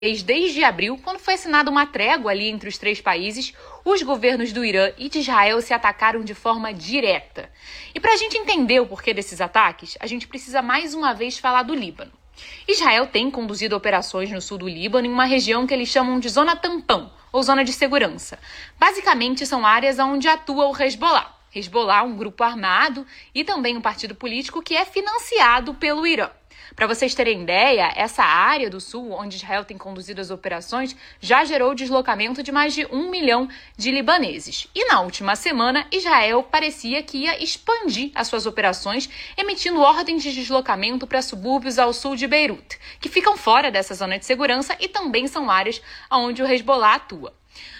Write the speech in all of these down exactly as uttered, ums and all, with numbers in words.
Desde abril, quando foi assinada uma trégua ali entre os três países, os governos do Irã e de Israel se atacaram de forma direta. E para a gente entender o porquê desses ataques, a gente precisa mais uma vez falar do Líbano. Israel tem conduzido operações no sul do Líbano em uma região que eles chamam de zona tampão, ou zona de segurança. Basicamente, são áreas onde atua o Hezbollah. Hezbollah, um grupo armado e também um partido político que é financiado pelo Irã. Para vocês terem ideia, essa área do sul, onde Israel tem conduzido as operações, já gerou o deslocamento de mais de um milhão de libaneses. E na última semana, Israel parecia que ia expandir as suas operações, emitindo ordens de deslocamento para subúrbios ao sul de Beirute, que ficam fora dessa zona de segurança e também são áreas onde o Hezbollah atua.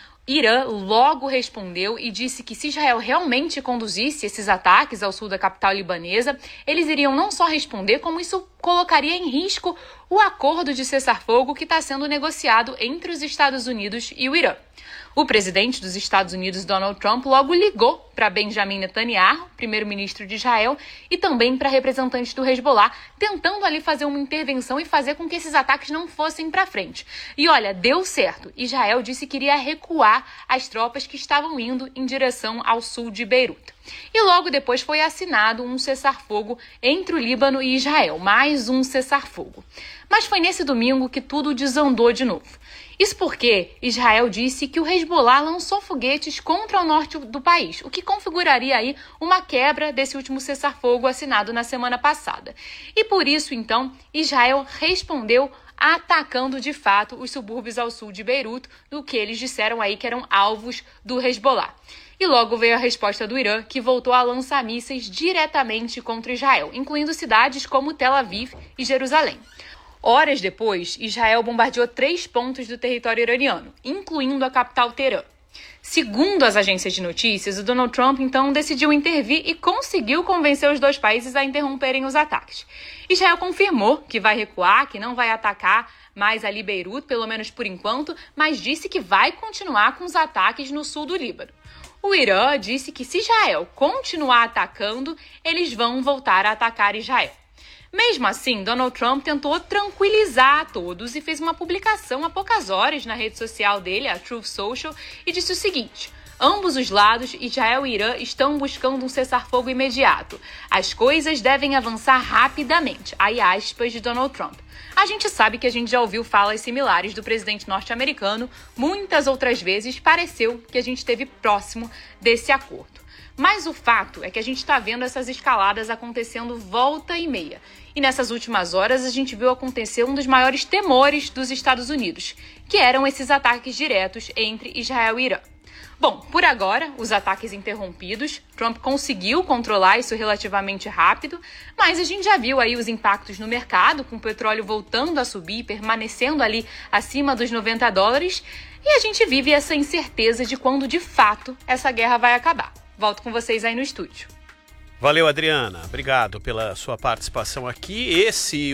Irã logo respondeu e disse que se Israel realmente conduzisse esses ataques ao sul da capital libanesa, eles iriam não só responder, como isso colocaria em risco o acordo de cessar-fogo que está sendo negociado entre os Estados Unidos e o Irã. O presidente dos Estados Unidos, Donald Trump, logo ligou para Benjamin Netanyahu, primeiro-ministro de Israel, e também para representantes do Hezbollah, tentando ali fazer uma intervenção e fazer com que esses ataques não fossem para frente. E olha, deu certo. Israel disse que iria recuar as tropas que estavam indo em direção ao sul de Beirute. E logo depois foi assinado um cessar-fogo entre o Líbano e Israel, mais um cessar-fogo. Mas foi nesse domingo que tudo desandou de novo. Isso porque Israel disse que o Hezbollah lançou foguetes contra o norte do país, o que configuraria aí uma quebra desse último cessar-fogo assinado na semana passada. E por isso, então, Israel respondeu atacando de fato os subúrbios ao sul de Beirute, do que eles disseram aí que eram alvos do Hezbollah. E logo veio a resposta do Irã, que voltou a lançar mísseis diretamente contra Israel, incluindo cidades como Tel Aviv e Jerusalém. Horas depois, Israel bombardeou três pontos do território iraniano, incluindo a capital Teherã. Segundo as agências de notícias, o Donald Trump então decidiu intervir e conseguiu convencer os dois países a interromperem os ataques. Israel confirmou que vai recuar, que não vai atacar mais ali Beirute, pelo menos por enquanto, mas disse que vai continuar com os ataques no sul do Líbano. O Irã disse que se Israel continuar atacando, eles vão voltar a atacar Israel. Mesmo assim, Donald Trump tentou tranquilizar a todos e fez uma publicação há poucas horas na rede social dele, a Truth Social, e disse o seguinte: ambos os lados, Israel e Irã, estão buscando um cessar-fogo imediato. As coisas devem avançar rapidamente. Aí aspas de Donald Trump. A gente sabe que a gente já ouviu falas similares do presidente norte-americano. Muitas outras vezes pareceu que a gente esteve próximo desse acordo. Mas o fato é que a gente está vendo essas escaladas acontecendo volta e meia. E nessas últimas horas a gente viu acontecer um dos maiores temores dos Estados Unidos, que eram esses ataques diretos entre Israel e Irã. Bom, por agora, os ataques interrompidos, Trump conseguiu controlar isso relativamente rápido, mas a gente já viu aí os impactos no mercado, com o petróleo voltando a subir, permanecendo ali acima dos noventa dólares, e a gente vive essa incerteza de quando de fato essa guerra vai acabar. Volto com vocês aí no estúdio. Valeu, Adriana. Obrigado pela sua participação aqui. Esse,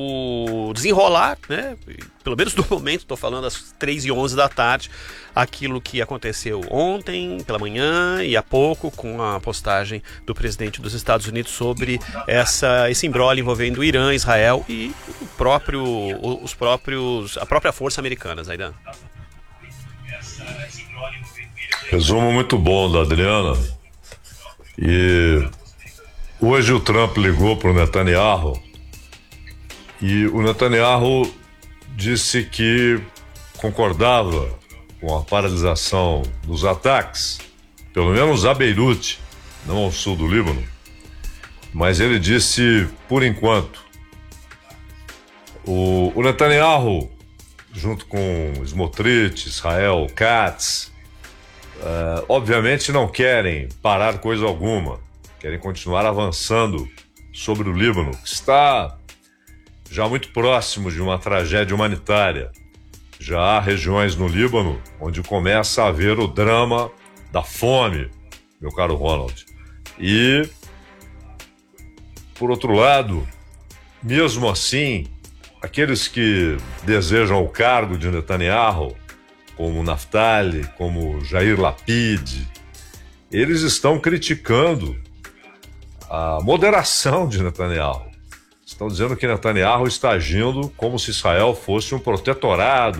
o desenrolar, né? Pelo menos no momento, estou falando às três e onze da tarde, aquilo que aconteceu ontem, pela manhã e há pouco, com a postagem do presidente dos Estados Unidos sobre essa, esse imbróglio envolvendo o Irã, Israel e o próprio, os próprios, a própria força americana, Zaidan. Resumo muito bom da Adriana. E hoje o Trump ligou para o Netanyahu e o Netanyahu disse que concordava com a paralisação dos ataques, pelo menos a Beirute, não ao sul do Líbano, mas ele disse por enquanto. O, o Netanyahu, junto com Smotrich, Israel Katz, Uh, obviamente não querem parar coisa alguma, querem continuar avançando sobre o Líbano, que está já muito próximo de uma tragédia humanitária. Já há regiões no Líbano onde começa a haver o drama da fome, meu caro Ronald. E, por outro lado, mesmo assim, aqueles que desejam o cargo de Netanyahu, como Naftali, como Jair Lapid, eles estão criticando a moderação de Netanyahu. Estão dizendo que Netanyahu está agindo como se Israel fosse um protetorado